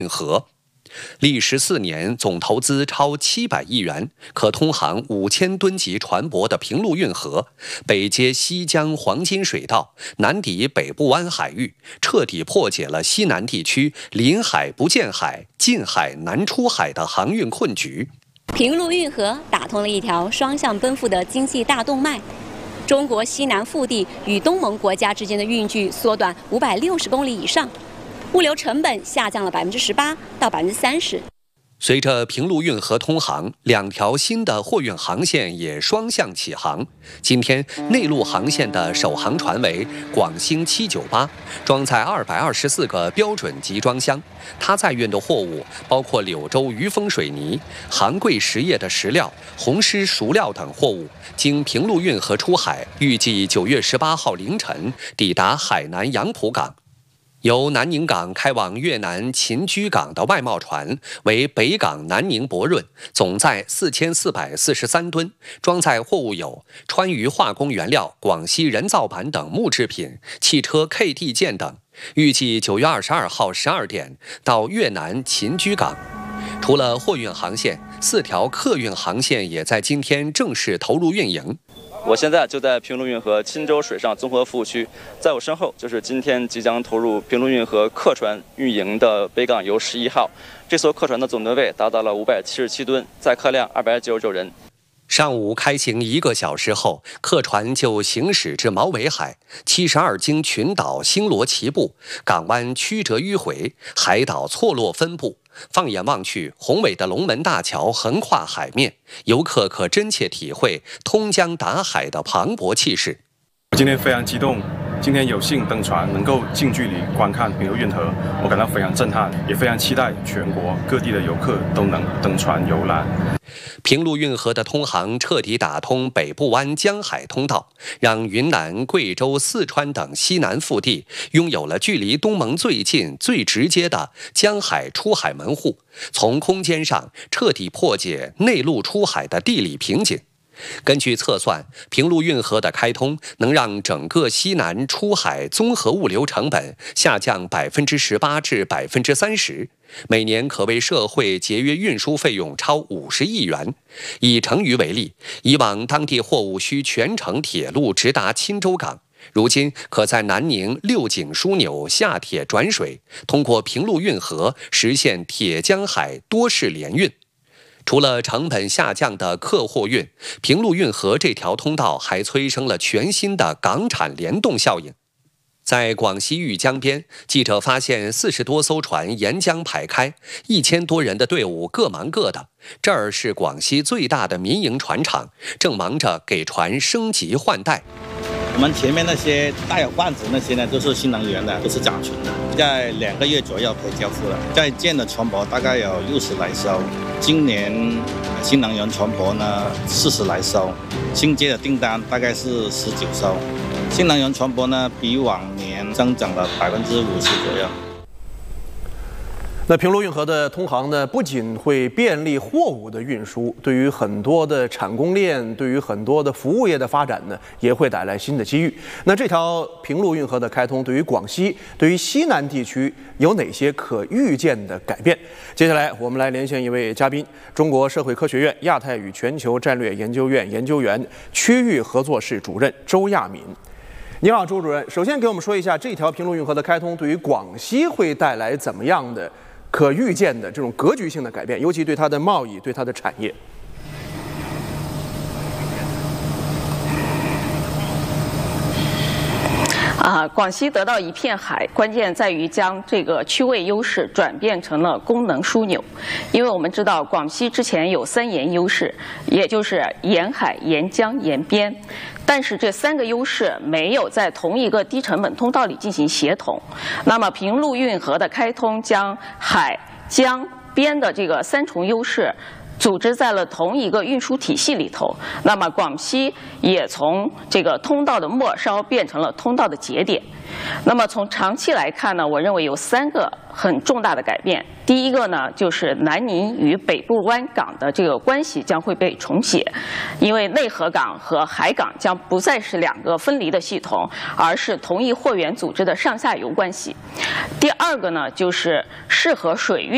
运河。历时4年，总投资超700亿元，可通航5000吨级船舶的平陆运河，北接西江黄金水道，南抵北部湾海域，彻底破解了西南地区临海不见海、近海难出海的航运困局。 平陆运河打通了一条双向奔赴的经济大动脉，中国西南腹地与东盟国家之间的运距缩短560公里以上。 物流成本下降了18%到30%。 随着平陆运河通航，2条新的货运航线也双向起航。今天，内陆航线的首航船为广星798，装载224个标准集装箱。它载运的货物包括柳州余丰水泥、杭贵实业的石料、红狮熟料等货物，经平陆运河出海，预计9月18号凌晨抵达海南杨浦港。 由南宁港开往越南秦居港的外贸船为北港南宁博润，总载4443吨，装载货物有川渝化工原料、广西人造板等木制品、汽车 KT 件等。预计9月22号12点到越南秦居港。除了货运航线，4条客运航线也在今天正式投入运营。 我现在就在平陆运河钦州水上综合服务区，在我身后就是今天即将投入平陆运河客船运营的北港游11号。这艘客船的总吨位达到了577吨，载客量299人。 上午开行1个小时后，客船就行驶至毛尾海，72经群岛星罗棋布，港湾曲折迂回，海岛错落分布。 放眼望去，宏伟的龙门大桥横跨海面，游客可真切体会通江达海的磅礴气势。 今天非常激动，今天有幸登船，能够近距离观看平陆运河，我感到非常震撼，也非常期待全国各地的游客都能登船游览。 平陆运河的通航彻底打通北部湾江海通道，让云南、贵州、四川等西南腹地拥有了距离东盟最近、最直接的江海出海门户，从空间上彻底破解内陆出海的地理瓶颈。 根据测算，平陆运河的开通能让整个西南出海综合物流成本下降18%至30%，每年可为社会节约运输费用超50亿元。以成渝为例，以往当地货物需全程铁路直达钦州港，如今可在南宁6井枢纽下铁转水，通过平陆运河实现铁江海多式联运。 除了成本下降的客货运，平陆运河这条通道还催生了全新的港产联动效应。在广西玉江边，记者发现40多艘船沿江排开，1000多人的队伍各忙各的。这儿是广西最大的民营船厂，正忙着给船升级换代。 我们前面那些大有罐子那些呢，都是新能源的，都是甲醇的，在2个月左右可以交付了。在建的船舶大概有60来艘，今年新能源船舶呢40来艘，新接的订单大概是19艘。新能源船舶呢比往年增长了50%左右。 那平陆运河的通航呢，不仅会便利货物的运输，对于很多的产供链，对于很多的服务业的发展呢，也会带来新的机遇。那这条平陆运河的开通，对于广西、对于西南地区有哪些可预见的改变？接下来我们来连线一位嘉宾，中国社会科学院亚太与全球战略研究院研究员、区域合作室主任周亚民。 你好，周主任。首先给我们说一下，这条平陆运河的开通对于广西会带来怎么样的可预见的这种格局性的改变，尤其对它的贸易、对它的产业。 广西得到一片海，关键在于将这个区位优势转变成了功能枢纽。因为我们知道，广西之前有3沿优势，也就是沿海、沿江、沿边。 但是这3个优势没有在同一个低成本通道里进行协同。那么平陆运河的开通将海、江、边的这个3重优势组织在了同一个运输体系里头。那么广西也从这个通道的末梢变成了通道的节点。那么从长期来看呢，我认为有3个很重大的改变。第一个呢，就是南宁与北部湾港的这个关系将会被重写，因为内河港和海港将不再是2个分离的系统，而是同一货源组织的上下游关系。第二个呢，就是适合水运